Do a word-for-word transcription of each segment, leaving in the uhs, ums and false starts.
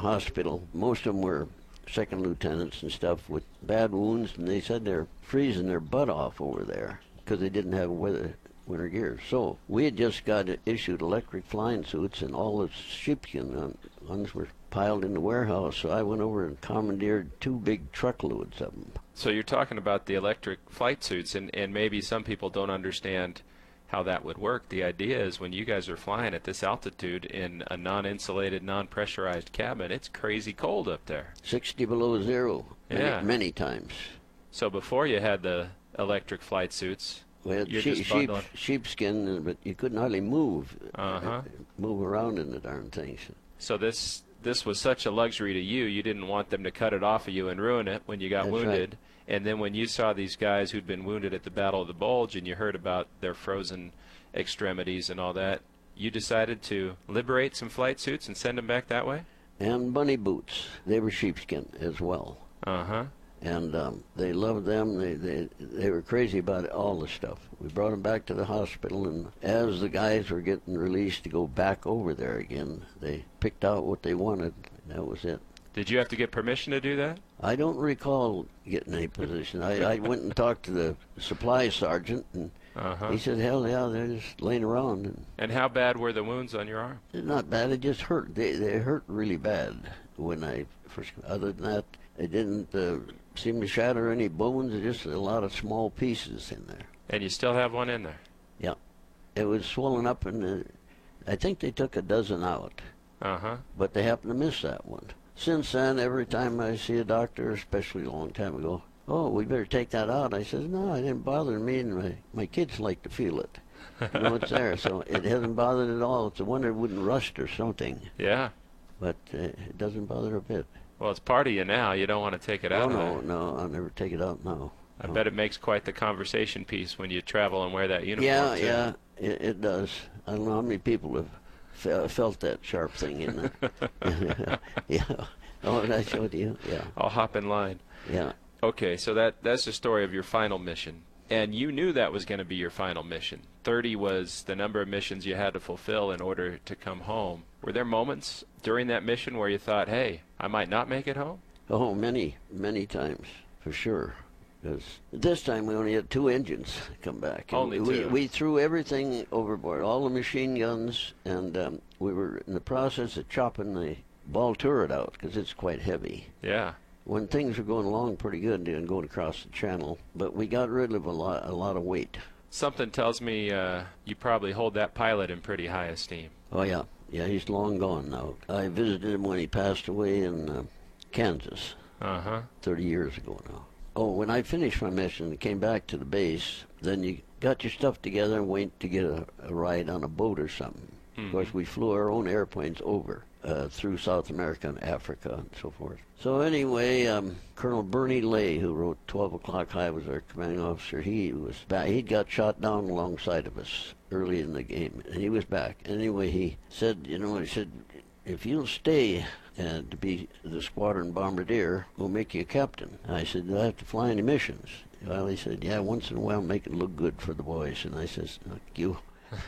hospital. Most of them were second lieutenants and stuff with bad wounds, and they said they're freezing their butt off over there because they didn't have weather, winter gear. So we had just got issued electric flying suits, and all the sheepskin ones were piled in the warehouse. So I went over and commandeered two big truckloads of them. So you're talking about the electric flight suits, and, and maybe some people don't understand how that would work. The idea is when you guys are flying at this altitude in a non-insulated, non-pressurized cabin, it's crazy cold up there. sixty below zero, many, yeah. many times. So before you had the electric flight suits, we had you're she just sheep, bundling. sheepskin, but you couldn't hardly move, Uh-huh. move around in the darn things. So this this was such a luxury to you, you didn't want them to cut it off of you and ruin it when you got That's wounded. right. And then when you saw these guys who'd been wounded at the Battle of the Bulge and you heard about their frozen extremities and all that, you decided to liberate some flight suits and send them back that way? And bunny boots. They were sheepskin as well. Uh-huh. And um, they loved them. They, they they were crazy about it, all the stuff. We brought them back to the hospital, and as the guys were getting released to go back over there again, they picked out what they wanted, and that was it. Did you have to get permission to do that? I don't recall getting any position. I, I went and talked to the supply sergeant, and Uh-huh. he said, hell yeah, they're just laying around. And And how bad were the wounds on your arm? it's not bad, it just hurt. They, they hurt really bad when I first, other than that, it didn't uh, seem to shatter any bones, just a lot of small pieces in there. And you still have one in there? Yeah. It was swollen up, and uh, I think they took a dozen out, Uh-huh. but they happened to miss that one. Since then, every time I see a doctor, especially a long time ago, oh, we better take that out. I said, no, it didn't bother me, and my, my kids like to feel it. You know, it's there, so it hasn't bothered at all. It's a wonder it wouldn't rust or something, Yeah. but uh, it doesn't bother a bit. Well, it's part of you now. You don't want to take it out Oh, of no, there. no, I'll never take it out now. I No. bet it makes quite the conversation piece when you travel and wear that uniform, Yeah, too. yeah, it, it does. I don't know how many people have fe- felt that sharp thing in there. Yeah. Oh, and I showed you? Yeah. I'll hop in line. Yeah. Okay, so that that's the story of your final mission. And you knew that was going to be your final mission. thirty was the number of missions you had to fulfill in order to come home. Were there moments during that mission where you thought, hey, I might not make it home? Oh, many, many times, for sure. Because this time we only had two engines come back. And Only we, two. We threw everything overboard, all the machine guns, and um, we were in the process of chopping the ball turret out because it's quite heavy. Yeah. When things were going along pretty good and going across the channel, but we got rid of a lot, a lot of weight. Something tells me uh, you probably hold that pilot in pretty high esteem. Oh, yeah. Yeah, he's long gone now. I visited him when he passed away in uh, Kansas Uh-huh. thirty years ago now. Oh, when I finished my mission and came back to the base, then you got your stuff together and went to get a, a ride on a boat or something. Mm-hmm. Of course, we flew our own airplanes over uh, through South America and Africa and so forth. So anyway, um, Colonel Bernie Lay, who wrote twelve o'clock High, was our commanding officer. He was back. He'd got shot down alongside of us early in the game, and he was back. Anyway, he said, you know, he said, if you'll stay uh, to be the squadron bombardier, we'll make you a captain. I said, do I have to fly any missions? Well, he said, yeah, once in a while make it look good for the boys. And I says, fuck you.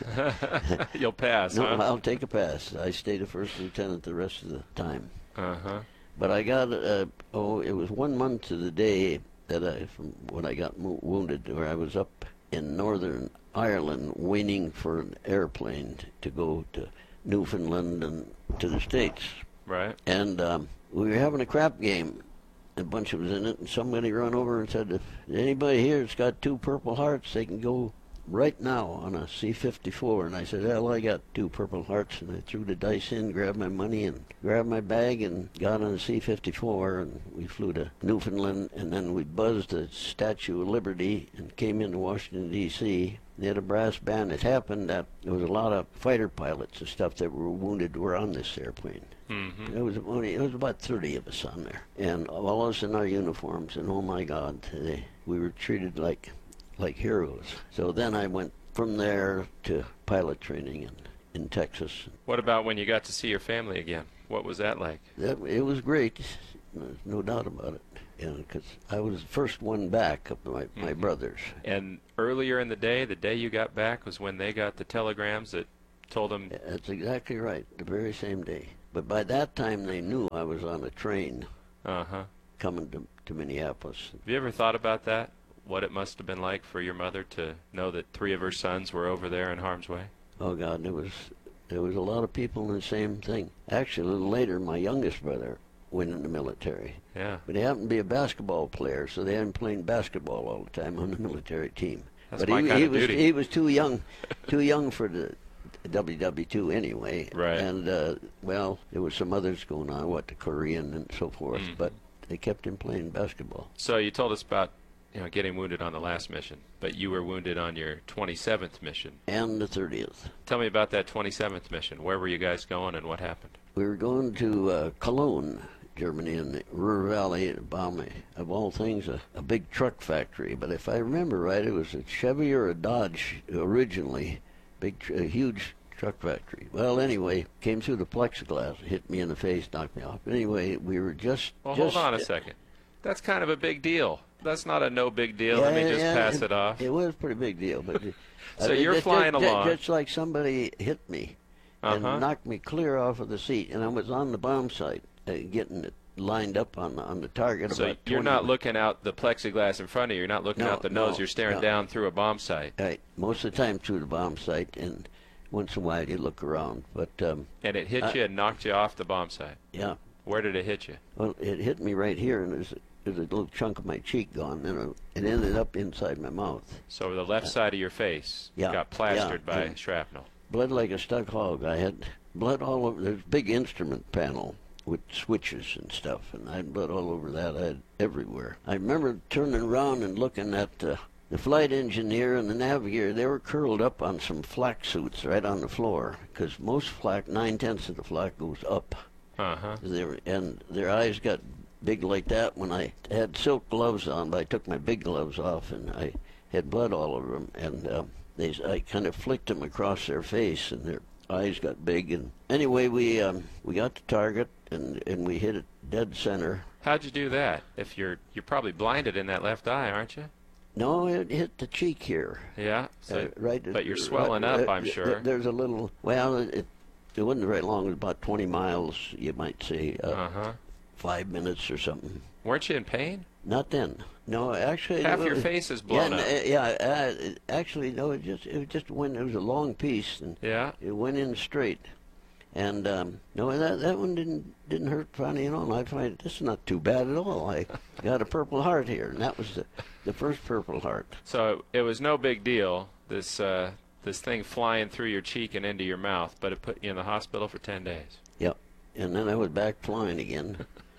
You'll pass, No, huh? I'll take a pass. I stayed a first lieutenant the rest of the time. Uh-huh. But I got, uh, oh, it was one month to the day that I, from when I got mo- wounded, where I was up in Northern Ireland waiting for an airplane t- to go to Newfoundland and to the States. Right. And um, we were having a crap game. A bunch of us in it, and somebody run over and said, if anybody here has got two Purple Hearts, they can go right now on a C fifty-four. And I said, hell, I got two Purple Hearts. And I threw the dice in, grabbed my money, and grabbed my bag, and got on a C fifty-four, and we flew to Newfoundland, and then we buzzed the Statue of Liberty and came into Washington, D C They had a brass band. It happened that there was a lot of fighter pilots and stuff that were wounded were on this airplane. Mm-hmm. It was only, it was about thirty of us on there, and all of us in our uniforms. And oh my God, they, we were treated like like heroes. So then I went from there to pilot training in in Texas. What about when you got to see your family again? What was that like? That it was great, there's no doubt about it. You know, because I was the first one back of my my Mhm. brothers. And earlier in the day, the day you got back, was when they got the telegrams that told them, That's exactly right. The very same day. But by that time, they knew I was on a train Uh-huh. coming to, to Minneapolis. Have you ever thought about that? What it must have been like for your mother to know that three of her sons were over there in harm's way? Oh, God, there was, there was a lot of people in the same thing. Actually, a little later, my youngest brother went in the military. Yeah. But he happened to be a basketball player, so they had him playing basketball all the time on the military team. That's but my he, kind he of was duty. he was too young, too young for the W W two anyway. Right. And uh, well, there was some others going on, what the Korean and so forth. Mm. But they kept him playing basketball. So you told us about, you know, getting wounded on the last mission, but you were wounded on your twenty-seventh mission. And the thirtieth. Tell me about that twenty-seventh mission. Where were you guys going and what happened? We were going to uh, Cologne, Germany, in the Ruhr Valley, bomb, of all things, a, a big truck factory. But if I remember right, it was a Chevy or a Dodge originally, big, tr- a huge truck factory. Well, anyway, came through the plexiglass, hit me in the face, knocked me off. But anyway, we were just... Well, just, hold on a second. That's kind of a big deal. That's not a no big deal. Yeah, Let me just yeah, pass it, it off. It was a pretty big deal. But So uh, you're just, flying just, along. Just like somebody hit me and Uh-huh. knocked me clear off of the seat, and I was on the bomb site, uh, getting it lined up on the, on the target. So about you're twenty not looking out the plexiglass in front of you. You're not looking No, out the nose. no, You're staring no. down through a bomb site. Right, most of the time through the bomb site, and once in a while you look around. But um, And it hit Uh, you and knocked you off the bomb site. yeah, Where did it hit you? well, it hit me right here, and there's, there's a little chunk of my cheek gone, and it ended up inside my mouth. So the left side of your face Yeah, got plastered yeah, by yeah. shrapnel. Bled like a stuck hog. I had blood all over. There's a big instrument panel with switches and stuff, and I had blood all over that. I had everywhere. I remember turning around and looking at uh, the flight engineer and the navigator. They were curled up on some flak suits right on the floor, because most flak, nine-tenths of the flak goes up. Uh-huh. They were, and their eyes got big like that when I had silk gloves on, but I took my big gloves off, and I had blood all over them, and uh, they, I kind of flicked them across their face, and their eyes got big. And anyway, we um, we got the target, and, and we hit it dead center. How'd you do that? If you're you're probably blinded in that left eye, aren't you? No, it hit the cheek here. Yeah. So, Uh, right, but you're right- swelling up, uh, I'm th- sure. There's a little, well, it, it wasn't very long. It was about twenty miles, you might say, uh, Uh-huh. five minutes or something. Weren't you in pain? Not then. No, actually, Half it your was- face is blown yeah, up. n- Yeah, uh, it- actually, no. It just it was just when it was a long piece, and Yeah. it went in straight. And um, no, that that one didn't didn't hurt funny at all. I find this is not too bad at all. I got a Purple Heart here, and that was the the first Purple Heart. So it was no big deal, this uh, this thing flying through your cheek and into your mouth, but it put you in the hospital for ten days. Yep. And then I was back flying again,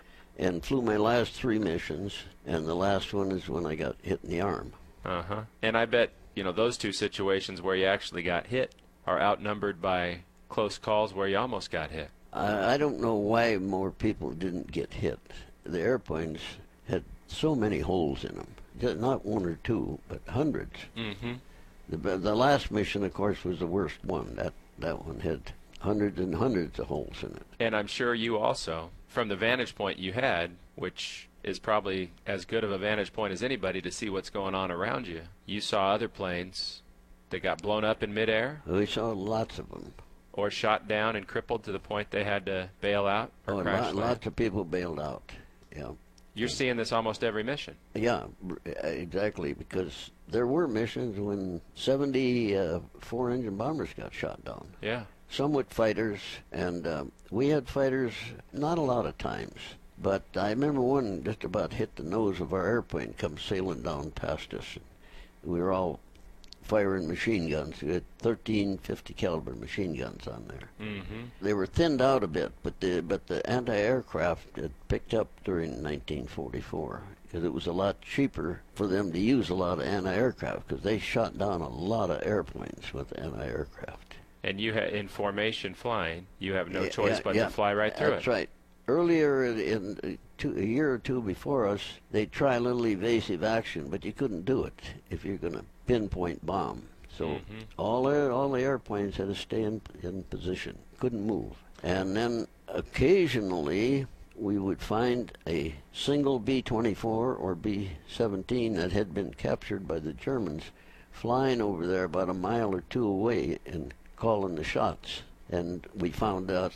and flew my last three missions. And the last one is when I got hit in the arm. Uh-huh. And I bet, you know, those two situations where you actually got hit are outnumbered by close calls where you almost got hit. I, I don't know why more people didn't get hit. The airplanes had so many holes in them. Just not one or two, but hundreds. Mm-hmm. The, the last mission, of course, was the worst one. That, that one had hundreds and hundreds of holes in it. And I'm sure you also, from the vantage point you had, which is probably as good of a vantage point as anybody to see what's going on around you, you saw other planes that got blown up in midair We saw lots of them. or shot down and crippled to the point they had to bail out or Oh, crash lot, land. lots of people bailed out. Yeah. You're seeing this almost every mission. Yeah, r- exactly, because there were missions when seventy uh, four-engine bombers got shot down. Yeah. Some with fighters, and um, we had fighters not a lot of times. But I remember one just about hit the nose of our airplane, come sailing down past us. We were all firing machine guns. We had thirteen fifty caliber machine guns on there. Mm-hmm. They were thinned out a bit, but the but the anti-aircraft had picked up during nineteen forty-four because it was a lot cheaper for them to use a lot of anti-aircraft because they shot down a lot of airplanes with anti-aircraft. And you had in formation flying, you have no Yeah, choice yeah, but yeah. to fly right through That's it. right. Earlier in, in two, a year or two before us, they'd try a little evasive action, but you couldn't do it if you're going to pinpoint bomb. So Mhm. all the, all the airplanes had to stay in, in position, couldn't move. And then occasionally we would find a single B twenty-four or B seventeen that had been captured by the Germans flying over there about a mile or two away and calling the shots. And we found out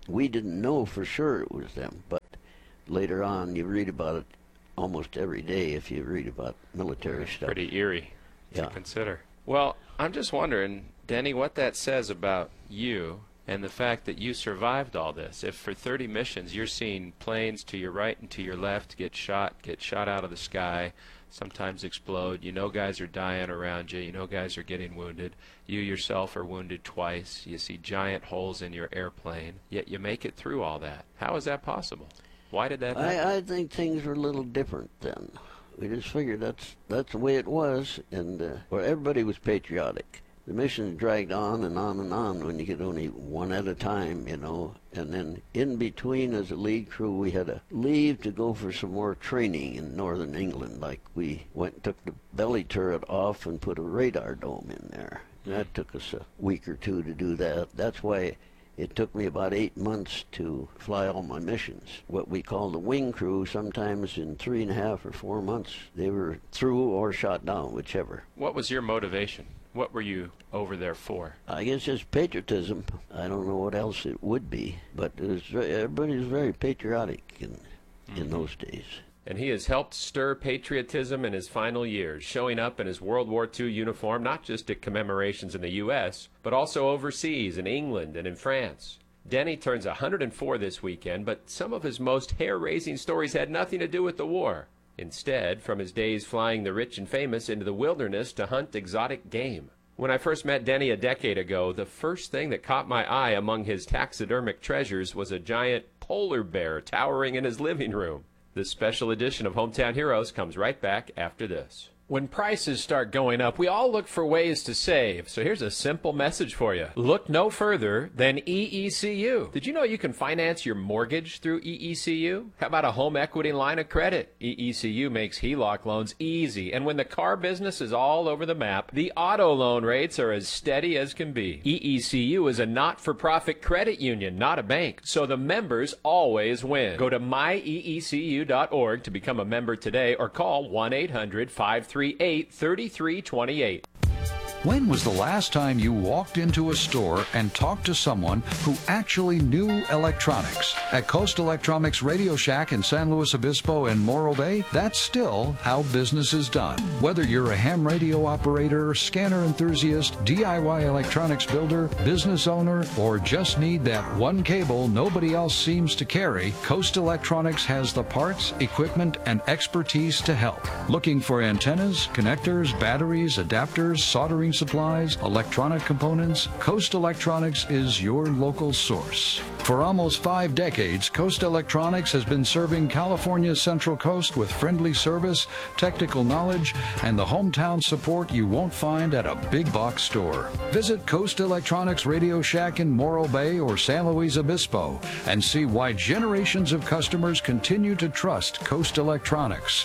we didn't know for sure it was them, but later on you read about it almost every day if you read about military stuff. Pretty eerie to Yeah. consider. Well, I'm just wondering, Denny, what that says about you and the fact that you survived all this. If for thirty missions you're seeing planes to your right and to your left get shot, get shot out of the sky, sometimes explode, you know guys are dying around you, you know guys are getting wounded, you yourself are wounded twice, you see giant holes in your airplane, yet you make it through all that. How is that possible? Why did that happen? I, I think things were a little different then. We just figured that's that's the way it was, and uh, well, everybody was patriotic. The mission dragged on and on and on when you get only one at a time, you know. And then in between, as a lead crew, we had to leave to go for some more training in northern England. Like we went and took the belly turret off and put a radar dome in there. That took us a week or two to do that. That's why it took me about eight months to fly all my missions. What we call the wing crew, sometimes in three and a half or four months, they were through or shot down, whichever. What was your motivation? What were you over there for? I guess just patriotism. I don't know what else it would be, but it was very, everybody was very patriotic in, mm-hmm. in those days. And he has helped stir patriotism in his final years, showing up in his World War Two uniform, not just at commemorations in the U S, but also overseas in England and in France. Denny turns one hundred four this weekend, but some of his most hair-raising stories had nothing to do with the war. Instead, from his days flying the rich and famous into the wilderness to hunt exotic game. When I first met Denny a decade ago, the first thing that caught my eye among his taxidermic treasures was a giant polar bear towering in his living room. This special edition of Hometown Heroes comes right back after this. When prices start going up, we all look for ways to save. So here's a simple message for you. Look no further than E E C U. Did you know you can finance your mortgage through E E C U? How about a home equity line of credit? E E C U makes H E L O C loans easy. And when the car business is all over the map, the auto loan rates are as steady as can be. E E C U is a not-for-profit credit union, not a bank. So the members always win. Go to my E E C U dot org to become a member today or call one eight hundred five three eight three three two eight. When was the last time you walked into a store and talked to someone who actually knew electronics? At Coast Electronics Radio Shack in San Luis Obispo and Morro Bay, that's still how business is done. Whether you're a ham radio operator, scanner enthusiast, D I Y electronics builder, business owner, or just need that one cable nobody else seems to carry, Coast Electronics has the parts, equipment, and expertise to help. Looking for antennas, connectors, batteries, adapters, soldering supplies, electronic components? Coast Electronics is your local source. For almost five decades, Coast Electronics has been serving California's Central Coast with friendly service, technical knowledge, and the hometown support you won't find at a big box store. Visit Coast Electronics Radio Shack in Morro Bay or San Luis Obispo and see why generations of customers continue to trust Coast Electronics.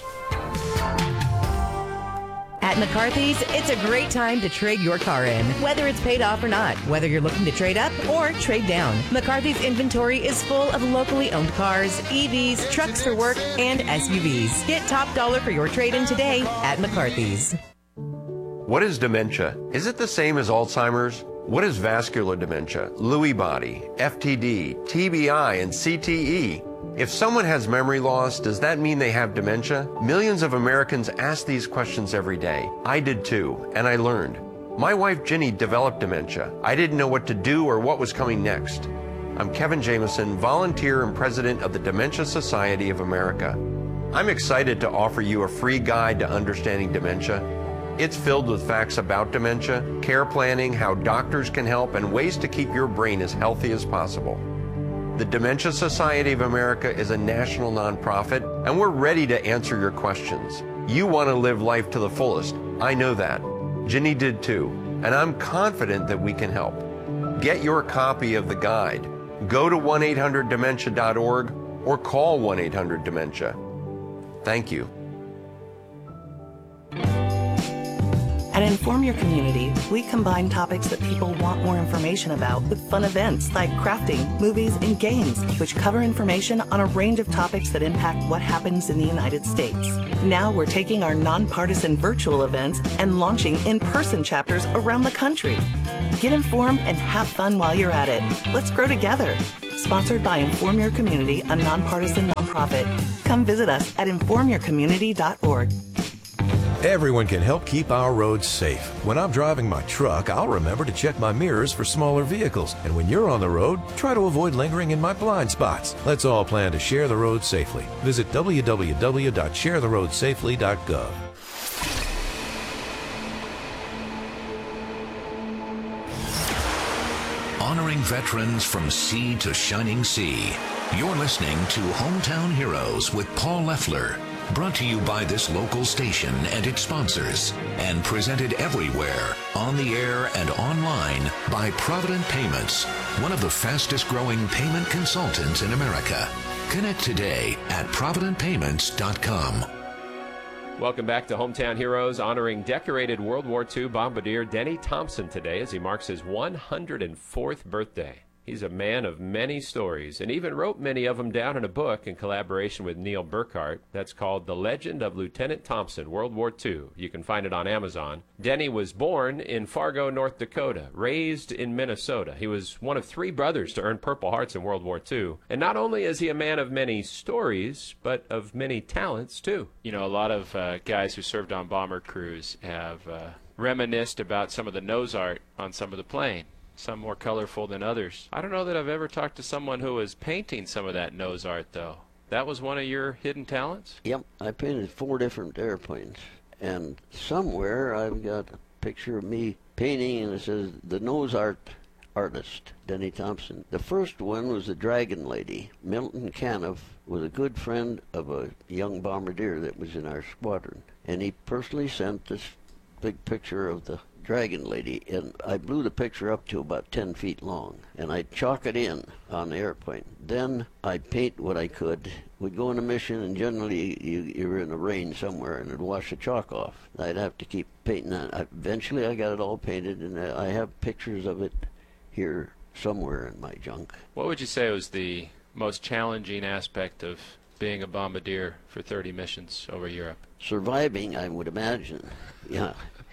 At McCarthy's, it's a great time to trade your car in, whether it's paid off or not, whether you're looking to trade up or trade down. McCarthy's inventory is full of locally owned cars, E Vs, trucks for work, and S U Vs. Get top dollar for your trade-in today at McCarthy's. What is dementia? Is it the same as Alzheimer's? What is vascular dementia, Lewy body, F T D, T B I, and C T E? If someone has memory loss, does that mean they have dementia? Millions of Americans ask these questions every day. I did too, and I learned. My wife Ginny developed dementia. I didn't know what to do or what was coming next. I'm Kevin Jameson, volunteer and president of the Dementia Society of America. I'm excited to offer you a free guide to understanding dementia. It's filled with facts about dementia, care planning, how doctors can help, and ways to keep your brain as healthy as possible. The Dementia Society of America is a national nonprofit, and we're ready to answer your questions. You want to live life to the fullest. I know that. Ginny did too, and I'm confident that we can help. Get your copy of the guide. Go to one eight hundred dementia dot org or call one eight hundred dementia. Thank you. At Inform Your Community, we combine topics that people want more information about with fun events like crafting, movies, and games, which cover information on a range of topics that impact what happens in the United States. Now we're taking our nonpartisan virtual events and launching in-person chapters around the country. Get informed and have fun while you're at it. Let's grow together. Sponsored by Inform Your Community, a nonpartisan nonprofit. Come visit us at inform your community dot org. Everyone can help keep our roads safe. When I'm driving my truck, I'll remember to check my mirrors for smaller vehicles. And when you're on the road, try to avoid lingering in my blind spots. Let's all plan to share the road safely. Visit w w w dot share the road safely dot gov. Honoring veterans from sea to shining sea. You're listening to Hometown Heroes with Paul Leffler. Brought to you by this local station and its sponsors, and presented everywhere, on the air and online, by Provident Payments, one of the fastest growing payment consultants in America. Connect today at provident payments dot com. Welcome back to Hometown Heroes, honoring decorated World War Two bombardier Denny Thompson today as he marks his one hundred fourth birthday. He's a man of many stories and even wrote many of them down in a book in collaboration with Neil Burkhart that's called The Legend of Lieutenant Thompson, World War Two. You can find it on Amazon. Denny was born in Fargo, North Dakota, raised in Minnesota. He was one of three brothers to earn Purple Hearts in World War Two. And not only is he a man of many stories, but of many talents, too. You know, a lot of uh, guys who served on bomber crews have uh, reminisced about some of the nose art on some of the plane. Some more colorful than others. I don't know that I've ever talked to someone who was painting some of that nose art, though. That was one of your hidden talents? Yep, I painted four different airplanes. And somewhere I've got a picture of me painting, and it says, the nose art artist, Denny Thompson. The first one was the Dragon Lady. Milton Caniff was a good friend of a young bombardier that was in our squadron. And he personally sent this big picture of the Dragon Lady, and I blew the picture up to about ten feet long, and I'd chalk it in on the airplane. Then I'd paint what I could. We'd go on a mission, and generally you, you were in the rain somewhere, and it'd wash the chalk off. I'd have to keep painting that. I, eventually I got it all painted, and I have pictures of it here somewhere in my junk. What would you say was the most challenging aspect of being a bombardier for thirty missions over Europe? Surviving, I would imagine, yeah.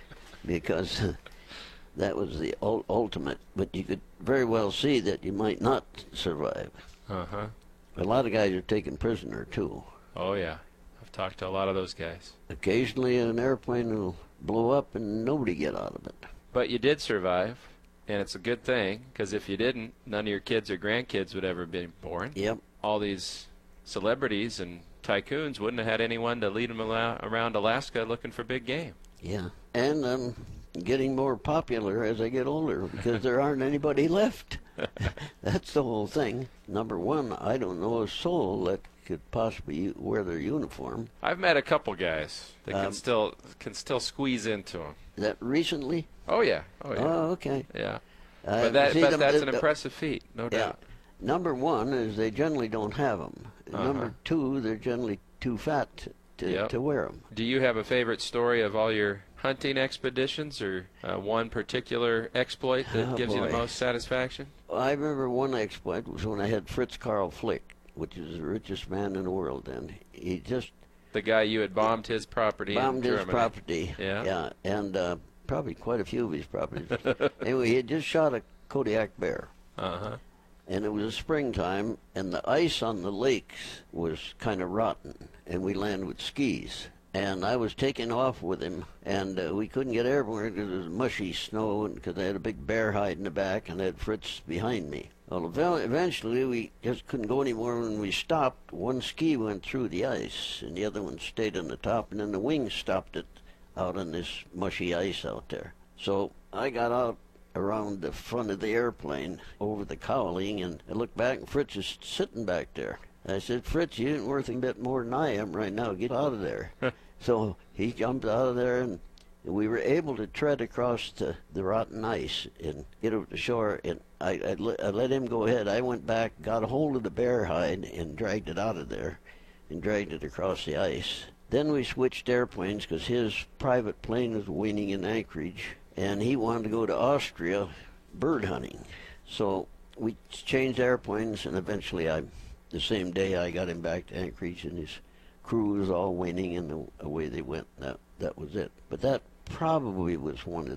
Because uh, that was the ul ultimate, but you could very well see that you might not survive. Uh-huh. A lot of guys are taken prisoner, too. Oh, yeah. I've talked to a lot of those guys. Occasionally an airplane will blow up and nobody get out of it. But you did survive, and it's a good thing, because if you didn't, none of your kids or grandkids would ever be born. Yep. All these celebrities and tycoons wouldn't have had anyone to lead them around Alaska looking for big game. Yeah, and I'm getting more popular as I get older because there aren't anybody left. That's the whole thing. Number one, I don't know a soul that could possibly wear their uniform. I've met a couple guys that Um, can still can still squeeze into them. That recently? Oh yeah, oh yeah. Oh, okay. Yeah, Uh, but that see, but them- that's the- an the- impressive feat, no Yeah. doubt. Number one is they generally don't have them. Uh-huh. Number two, they're generally too fat to, to, Yep. to wear them. Do you have a favorite story of all your hunting expeditions, or uh, one particular exploit that Oh, gives you the boy. most satisfaction? I remember one exploit was when I had Fritz Karl Flick, which is the richest man in the world then. He just The guy you had bombed his property bombed in his Germany. property. Yeah. Yeah, and uh, probably quite a few of his properties. Anyway, he had just shot a Kodiak bear. Uh-huh. And it was springtime, and the ice on the lakes was kind of rotten, and we landed with skis. And I was taking off with him, and uh, we couldn't get everywhere because it was mushy snow, and because I had a big bear hide in the back, and I had Fritz behind me. Well, ev- eventually we just couldn't go anymore. When we stopped, one ski went through the ice, and the other one stayed on the top, and then the wings stopped it out on this mushy ice out there. So I got out around the front of the airplane over the cowling, and I looked back, and Fritz is sitting back there. I said, Fritz, you ain't worth a bit more than I am right now. Get out of there. So he jumped out of there, and we were able to tread across the, the rotten ice and get over the shore. And I, I, let, I let him go ahead. I went back, got a hold of the bear hide, and dragged it out of there and dragged it across the ice. Then we switched airplanes because his private plane was waiting in Anchorage, and he wanted to go to Austria bird hunting. So we changed airplanes, and eventually I... The same day I got him back to Anchorage, and his crew was all winning, and the, away they went. That that was it. But that probably was one of the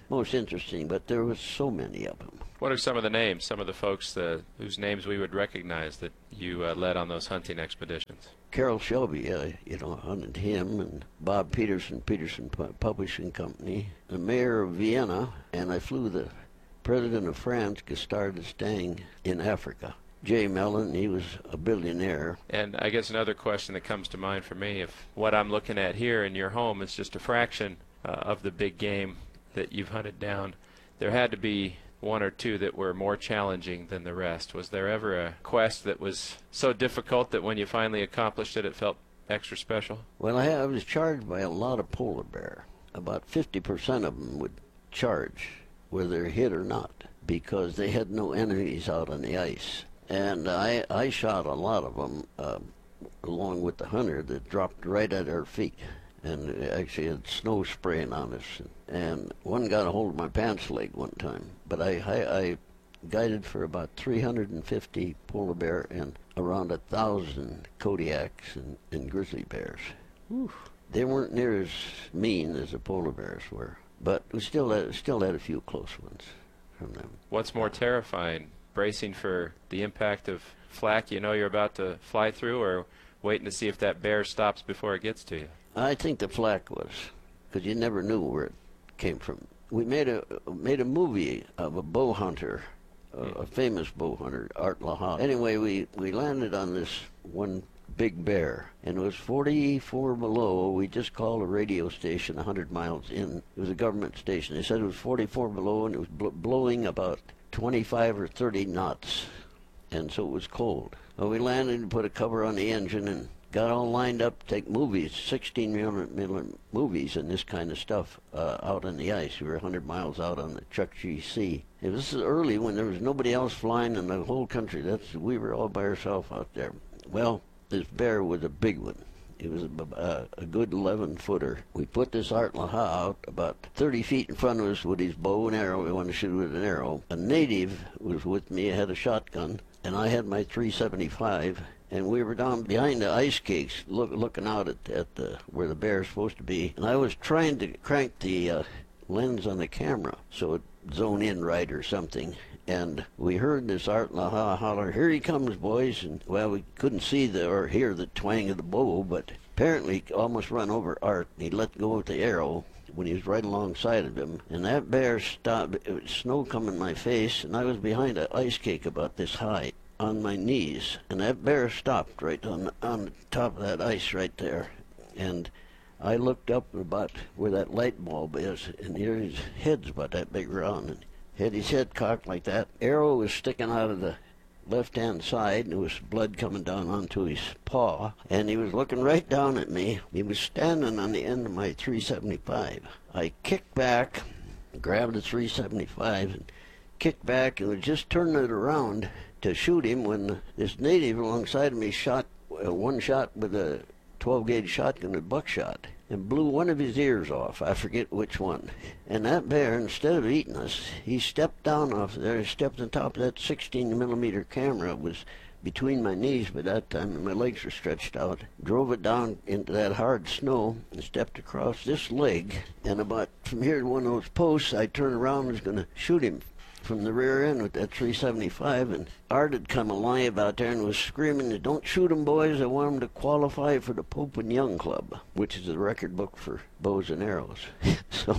most interesting, but there was so many of them. What are some of the names, some of the folks uh, whose names we would recognize that you uh, led on those hunting expeditions? Carroll Shelby, uh, you know, hunted him, and Bob Peterson, Peterson Publishing Company, the mayor of Vienna, and I flew the president of France, Gustave d'Estaing, in Africa. Jay Mellon, he was a billionaire. And I guess another question that comes to mind for me, if what I'm looking at here in your home is just a fraction uh, of the big game that you've hunted down, there had to be one or two that were more challenging than the rest. Was there ever a quest that was so difficult that when you finally accomplished it, it felt extra special? Well, I, I was charged by a lot of polar bear. About fifty percent of them would charge, whether they're hit or not, because they had no enemies out on the ice. And I, I shot a lot of them, uh, along with the hunter, that dropped right at our feet. And actually had snow spraying on us. And one got a hold of my pants leg one time. But I, I, I guided for about three hundred fifty polar bear and around a thousand Kodiaks and, and grizzly bears. Whew. They weren't near as mean as the polar bears were, but we still had, still had a few close ones from them. What's more terrifying, bracing for the impact of flak you know you're about to fly through, or waiting to see if that bear stops before it gets to you? I think the flak was, because you never knew where it came from. We made a made a movie of a bow hunter, a, a famous bow hunter, Art Laha. Anyway, we, we landed on this one big bear, and it was forty-four below. We just called a radio station one hundred miles in. It was a government station. They said it was forty-four below, and it was bl blowing about twenty-five or thirty knots, and so it was cold. Well, we landed and put a cover on the engine and got all lined up to take movies, sixteen millimeter movies and this kind of stuff uh, out on the ice. We were one hundred miles out on the Chukchi Sea. It was early when there was nobody else flying in the whole country. That's we were all by ourselves out there. Well, this bear was a big one. It was a, a, a good eleven footer. We put this Art Laha out about thirty feet in front of us with his bow and arrow. We wanted to shoot with an arrow. A native was with me, had a shotgun, and I had my three seventy-five. And we were down behind the ice cakes, look, looking out at, at the, where the bear's supposed to be. And I was trying to crank the uh, lens on the camera so it zone in right or something. And we heard this Art Laha holler, "Here he comes, boys!" And well, we couldn't see the or hear the twang of the bow, but apparently almost run over Art. He let go with the arrow when he was right alongside of him. And that bear stopped. It was snow coming in my face, and I was behind an ice cake about this high, on my knees, and that bear stopped right on on the top of that ice right there. And I looked up about where that light bulb is, and here his head's about that big round, and had his head cocked like that. Arrow was sticking out of the left-hand side, and there was blood coming down onto his paw, and he was looking right down at me. He was standing on the end of my three seventy-five. I kicked back, grabbed the three seventy-five, and kicked back, and was just turning it around to shoot him when this native alongside of me shot uh, one shot with a twelve gauge shotgun with buckshot and blew one of his ears off. I forget which one. And that bear, instead of eating us, he stepped down off there, he stepped on top of that sixteen millimeter camera. It was between my knees by that time, and my legs were stretched out. Drove it down into that hard snow and stepped across this leg. And about from here to one of those posts, I turned around and was going to shoot him from the rear end with that three seventy-five, and Art had come alive out there and was screaming, "Don't shoot him, boys. I want him to qualify for the Pope and Young Club," which is the record book for bows and arrows. so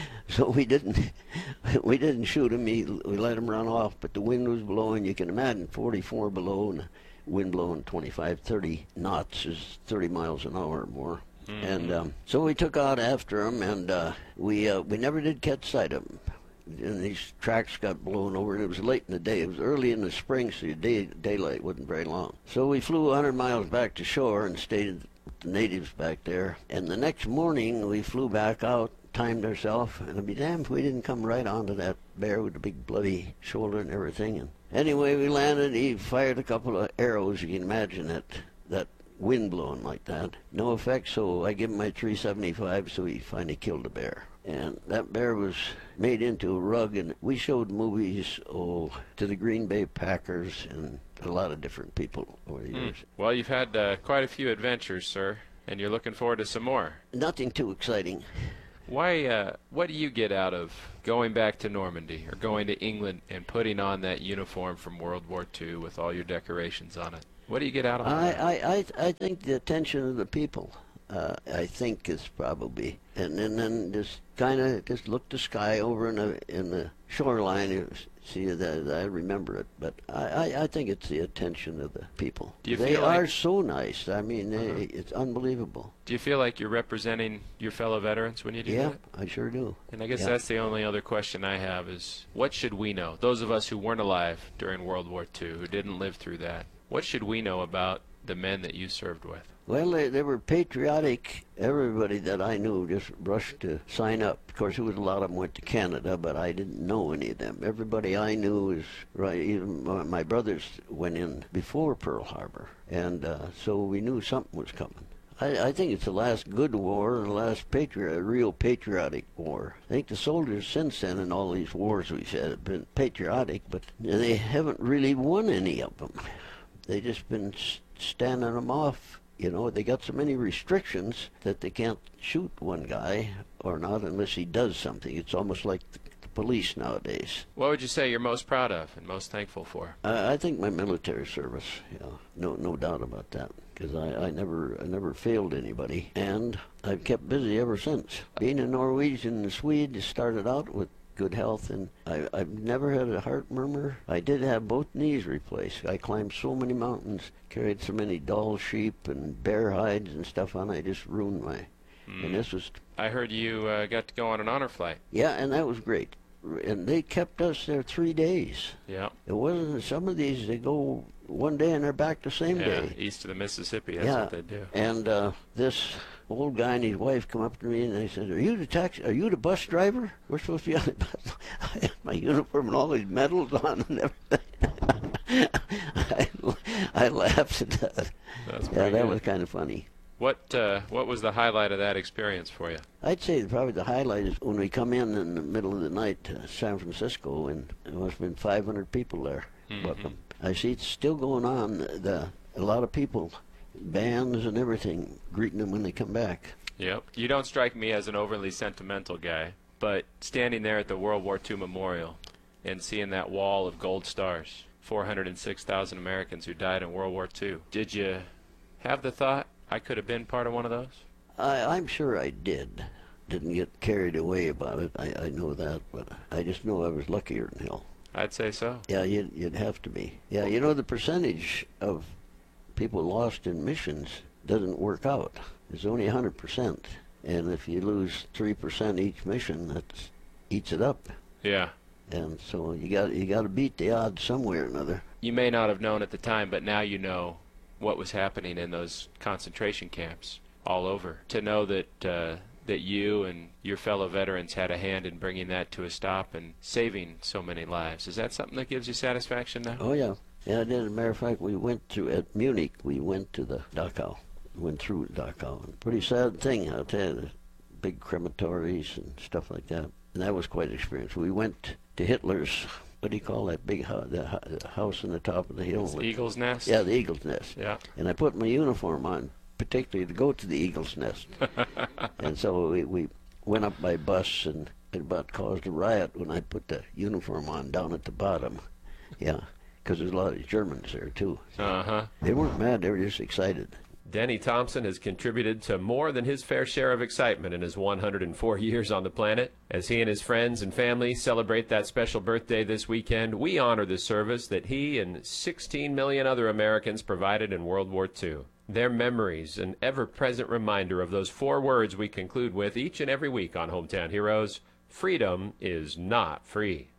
so we didn't we didn't shoot him. He, we let him run off, but the wind was blowing. You can imagine forty-four below and wind blowing twenty-five, thirty knots is thirty miles an hour or more. Mm-hmm. And um, so we took out after him, and uh, we uh, we never did catch sight of him. And these tracks got blown over, and it was late in the day. It was early in the spring, so the day, daylight wasn't very long. So we flew one hundred miles back to shore and stayed with the natives back there. And the next morning, we flew back out, timed ourselves, and I'd be damned if we didn't come right onto that bear with the big bloody shoulder and everything. And anyway, we landed. He fired a couple of arrows. You can imagine that, that wind blowing like that. No effect, so I give him my three seventy-five, so he finally killed the bear. And that bear was made into a rug, and we showed movies oh, to the Green Bay Packers and a lot of different people over the years. Mm. Well, you've had uh, quite a few adventures, sir, and you're looking forward to some more. Nothing too exciting. Why? Uh, what do you get out of going back to Normandy or going to England and putting on that uniform from World War Two with all your decorations on it? What do you get out of I, that? I, I, I think the attention of the people, uh, I think is probably, and, and then just kind of just look the sky over in the in the shoreline. You see that I remember it, but I, I, I think it's the attention of the people. Do you they feel are like, so nice. I mean, uh-huh. they, it's unbelievable. Do you feel like you're representing your fellow veterans when you do yeah, that? I sure do. And I guess yeah. that's the only other question I have is, what should we know? Those of us who weren't alive during World War Two, who didn't live through that, what should we know about the men that you served with? Well, they, they were patriotic. Everybody that I knew just rushed to sign up. Of course, there was a lot of them went to Canada, but I didn't know any of them. Everybody I knew was right. Even my, my brothers went in before Pearl Harbor, and uh, so we knew something was coming. I, I think it's the last good war and the last patriot, real patriotic war. I think the soldiers since then in all these wars we've had have been patriotic, but they haven't really won any of them. They've just been standing them off. You know, they got so many restrictions that they can't shoot one guy or not unless he does something. It's almost like the, the police nowadays. What would you say you're most proud of and most thankful for? I, I think my military service. Yeah, no, no doubt about that. Because I, I never, I never failed anybody, and I've kept busy ever since. Being a Norwegian and Swede, started out with good health, and I, I've never had a heart murmur. I did have both knees replaced. I climbed so many mountains, carried so many doll sheep and bear hides and stuff on. I just ruined my. Mm. And this was. I heard you uh, got to go on an honor flight. Yeah, and that was great. And they kept us there three days. Yeah. It wasn't some of these. They go one day and they're back the same yeah, day. East of the Mississippi. That's yeah. what they do. And uh, this old guy and his wife come up to me and they said, "Are you the taxi? Are you the bus driver? We're supposed to be on the bus." I had my uniform and all these medals on and everything. I, I laughed at that. That's yeah, that good. was kind of funny. What uh, what was the highlight of that experience for you? I'd say probably the highlight is when we come in in the middle of the night to San Francisco, and there must have been five hundred people there. Mm-hmm. Welcome. I see it's still going on. The a lot of people, bands and everything, greeting them when they come back. Yep. You don't strike me as an overly sentimental guy, but standing there at the World War Two Memorial and seeing that wall of gold stars, four hundred six thousand Americans who died in World War Two, did you have the thought, I could have been part of one of those? I, I'm sure I did. Didn't get carried away about it. I, I know that, but I just know I was luckier than hell. I'd say so. Yeah, you'd, you'd have to be. Yeah, you know, the percentage of people lost in missions doesn't work out. It's only one hundred percent. And if you lose three percent each mission, that eats it up. Yeah. And so you got you got to beat the odds somewhere or another. You may not have known at the time, but now you know what was happening in those concentration camps all over. To know that uh, that you and your fellow veterans had a hand in bringing that to a stop and saving so many lives. Is that something that gives you satisfaction now? Oh, yeah. Yeah, it did. As a matter of fact, we went to, at Munich, we went to the Dachau. Went through Dachau. Pretty sad thing, I'll tell you. The big crematories and stuff like that. And that was quite an experience. We went to Hitler's, what do you call that big house, the, the house on the top of the hill? The Eagle's Nest? Yeah, the Eagle's Nest. Yeah. And I put my uniform on, particularly to go to the Eagle's Nest. And so we, we went up by bus, and it about caused a riot when I put the uniform on down at the bottom. Yeah, because there's a lot of Germans there, too. So uh-huh. They weren't mad, they were just excited. Denny Thompson has contributed to more than his fair share of excitement in his one hundred four years on the planet. As he and his friends and family celebrate that special birthday this weekend, we honor the service that he and sixteen million other Americans provided in World War Two. Their memories, an ever-present reminder of those four words we conclude with each and every week on Hometown Heroes: freedom is not free.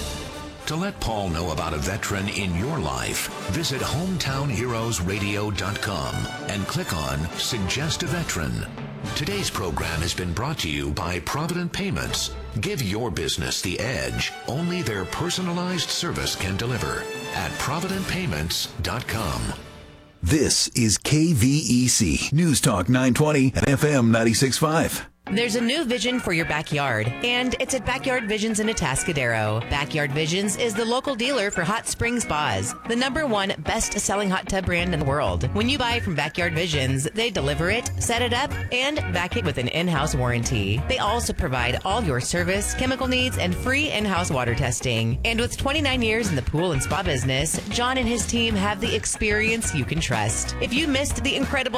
To let Paul know about a veteran in your life, visit hometown heroes radio dot com and click on Suggest a Veteran. Today's program has been brought to you by Provident Payments. Give your business the edge only their personalized service can deliver at provident payments dot com. This is K V E C News Talk nine twenty and F M ninety-six point five. There's a new vision for your backyard, and it's at Backyard Visions in Atascadero. Backyard Visions is the local dealer for hot spring spas, the number one best-selling hot tub brand in the world. When you buy from Backyard Visions, they deliver it, set it up, and back it with an in-house warranty. They also provide all your service, chemical needs, and free in-house water testing. And with twenty-nine years in the pool and spa business, John and his team have the experience you can trust. If you missed the incredible